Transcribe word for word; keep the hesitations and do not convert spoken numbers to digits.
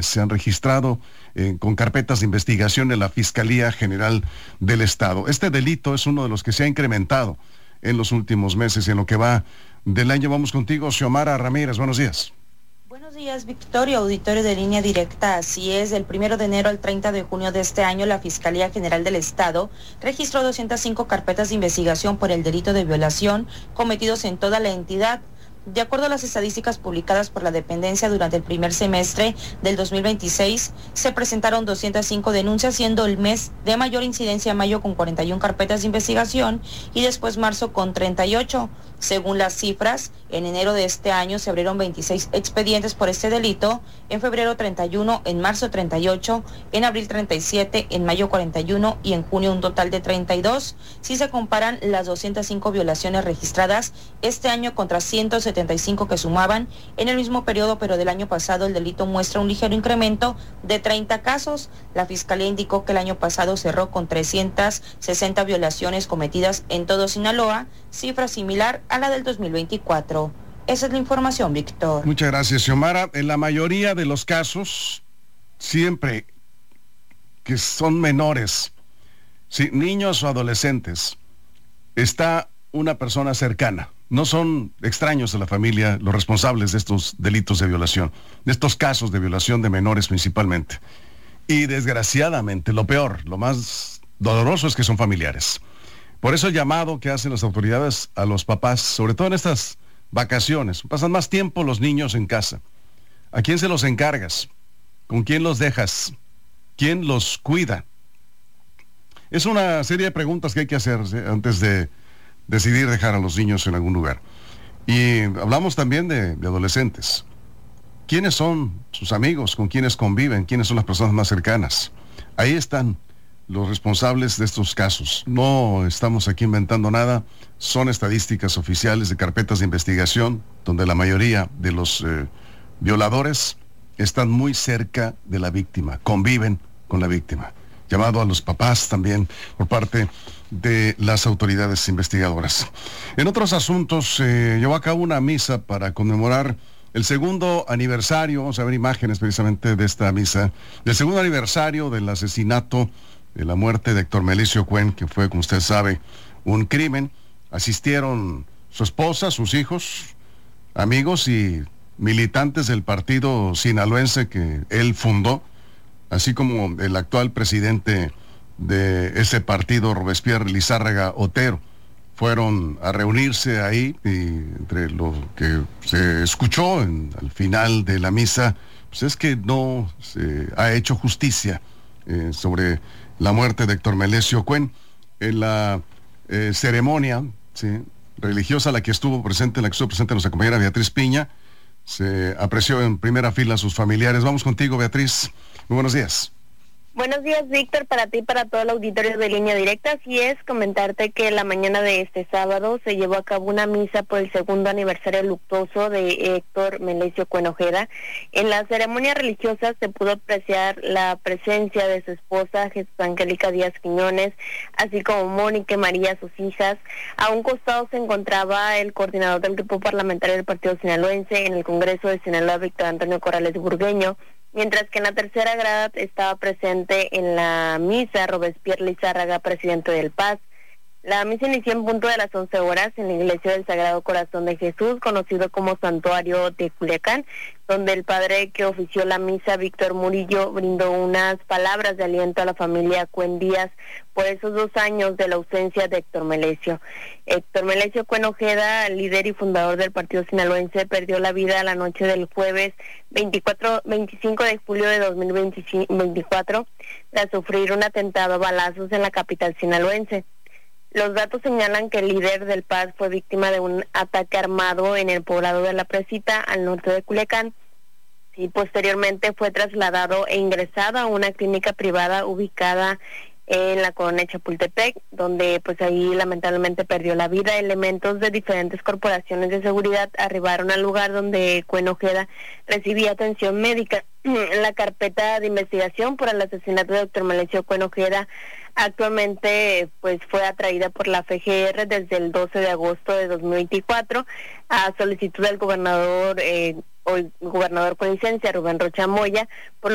se han registrado eh, con carpetas de investigación en la Fiscalía General del Estado. Este delito es uno de los que se ha incrementado en los últimos meses. En lo que va del año, vamos contigo, Xiomara Ramírez. Buenos días. Buenos días, Victoria, auditorio de Línea Directa. Así es, del primero de enero al treinta de junio de este año, la Fiscalía General del Estado registró doscientas cinco carpetas de investigación por el delito de violación cometidos en toda la entidad. De acuerdo a las estadísticas publicadas por la dependencia durante el primer semestre del dos mil veintiséis, se presentaron doscientas cinco denuncias, siendo el mes de mayor incidencia mayo con cuarenta y una carpetas de investigación y después marzo con treinta y ocho. Según las cifras, en enero de este año se abrieron veintiséis expedientes por este delito, en febrero treinta y uno, en marzo treinta y ocho, en abril treinta y siete, en mayo cuarenta y uno y en junio un total de treinta y dos. Si se comparan las doscientas cinco violaciones registradas este año contra ciento setenta y cinco que sumaban en el mismo periodo, pero del año pasado, el delito muestra un ligero incremento de treinta casos. La Fiscalía indicó que el año pasado cerró con trescientas sesenta violaciones cometidas en todo Sinaloa, cifra similar a la del dos mil veinticuatro. Esa es la información, Víctor. Muchas gracias, Xiomara. En la mayoría de los casos, siempre que son menores, sí, niños o adolescentes, está una persona cercana. No son extraños de la familia los responsables de estos delitos de violación, de estos casos de violación de menores principalmente. Y desgraciadamente, lo peor, lo más doloroso es que son familiares. Por eso el llamado que hacen las autoridades a los papás, sobre todo en estas vacaciones, pasan más tiempo los niños en casa. ¿A quién se los encargas? ¿Con quién los dejas? ¿Quién los cuida? Es una serie de preguntas que hay que hacer antes de decidir dejar a los niños en algún lugar. Y hablamos también de, de adolescentes. ¿Quiénes son sus amigos? ¿Con quiénes conviven? ¿Quiénes son las personas más cercanas? Ahí están los responsables de estos casos. No estamos aquí inventando nada, son estadísticas oficiales de carpetas de investigación, donde la mayoría de los eh, violadores están muy cerca de la víctima, conviven con la víctima. Llamado a los papás también por parte de las autoridades investigadoras. En otros asuntos, eh, llevó a cabo una misa para conmemorar el segundo aniversario, vamos a ver imágenes precisamente de esta misa, del segundo aniversario del asesinato, de la muerte de Héctor Melesio Cuen, que fue, como usted sabe, un crimen. Asistieron su esposa, sus hijos, amigos y militantes del partido sinaloense que él fundó, así como el actual presidente de ese partido, Robespierre Lizárraga Otero. Fueron a reunirse ahí y entre lo que se escuchó en, al final de la misa, pues es que no se ha hecho justicia eh, sobre la muerte de Héctor Melesio Cuen. En la eh, ceremonia, ¿sí?, religiosa a la que estuvo presente, en la que estuvo presente nuestra compañera Beatriz Piña, se apreció en primera fila a sus familiares. Vamos contigo, Beatriz. Muy buenos días. Buenos días, Víctor, para ti y para todo el auditorio de Línea Directa. Así es, comentarte que la mañana de este sábado se llevó a cabo una misa por el segundo aniversario luctuoso de Héctor Melesio Cuen Ojeda. En la ceremonia religiosa se pudo apreciar la presencia de su esposa, Jesús Angélica Díaz Quiñones, así como Mónica y María, sus hijas. A un costado se encontraba el coordinador del grupo parlamentario del Partido Sinaloense en el Congreso de Sinaloa, Víctor Antonio Corrales Burgueño, mientras que en la tercera grada estaba presente en la misa Robespierre Lizárraga, presidente del P A S. La misa inició en punto de las once horas en la iglesia del Sagrado Corazón de Jesús, conocido como Santuario de Culiacán, donde el padre que ofició la misa, Víctor Murillo, brindó unas palabras de aliento a la familia Cuen Díaz por esos dos años de la ausencia de Héctor Melesio. Héctor Melesio Cuen Ojeda, líder y fundador del Partido Sinaloense, perdió la vida la noche del jueves veinticuatro, veinticinco de julio de dos mil veinticuatro tras sufrir un atentado a balazos en la capital sinaloense. Los datos señalan que el líder del P A S fue víctima de un ataque armado en el poblado de La Presita, al norte de Culiacán, y posteriormente fue trasladado e ingresado a una clínica privada ubicada en la colonia Chapultepec, donde pues ahí lamentablemente perdió la vida. Elementos de diferentes corporaciones de seguridad arribaron al lugar donde Cuen Ojeda recibía atención médica. La carpeta de investigación por el asesinato de Héctor Melesio Cuen Ojeda actualmente pues fue atraída por la F G R desde el doce de agosto de dos mil veinticuatro a solicitud del gobernador eh, o el gobernador con licencia Rubén Rocha Moya, por